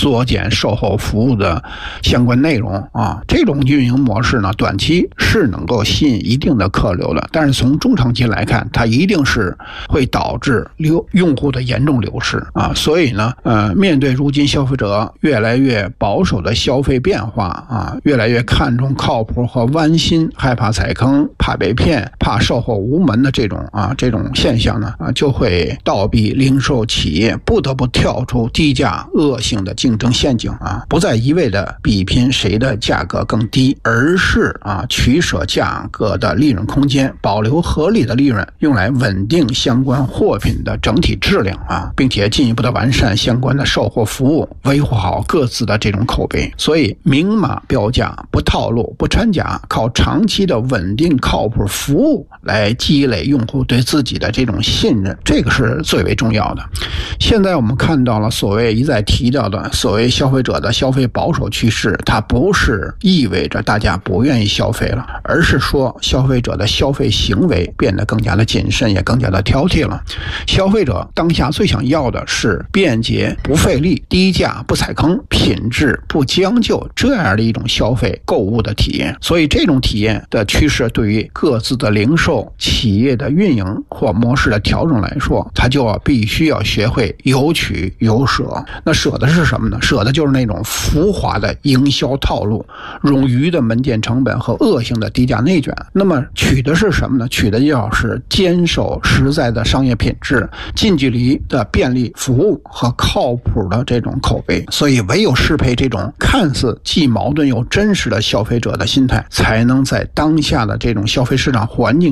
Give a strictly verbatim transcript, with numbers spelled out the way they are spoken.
缩减售后服务的相关内容啊。这种运营模式呢，短期是能够吸引一定的客流的，但是从中长期来看，它一定是会导致流用户的严重流失啊。所以呢，呃，面对如今消费者越来越保守的消费变化啊，越来越看重靠谱和弯心，害怕踩坑、怕被骗、怕售后无门的这种啊这种现象呢啊，就会倒逼零售企业不得不跳出低价恶性的竞争陷阱啊，不再一味的比拼谁的价格更低，而是啊取舍价格的利润空间，保留合理的利润，用来稳定相关货品的整体质量啊，并且进一步的完善相关的售后服务，维护好各自的这种口碑。所以明码标价，不套路，不掺假，靠长期的稳定靠谱服务来积累用户对自己的这种信任，这个是最为重要的。现在我们看到了所谓一再提到的所谓消费者的消费保守趋势，它不是意味着大家不愿意消费了，而是说消费者的消费行为变得更加的谨慎，也更加的挑剔了。消费者当下最想要的是便捷不费力、低价不踩坑、品质不将就这样的一种消费购物的体验。所以这种体验的趋势对于各自的零售企业的运营或模式的调整来说，它就要必须要学会有取有舍。那舍的是什么呢？舍的就是那种浮华的营销套路、冗余的门店成本和恶性的低价内卷。那么取的是什么呢？取的要是坚守实在的商业品质、近距离的便利服务和靠谱的这种口碑。所以唯有适配这种看似既矛盾又真实的消费者的心态，才能在当下的这种消费市场环境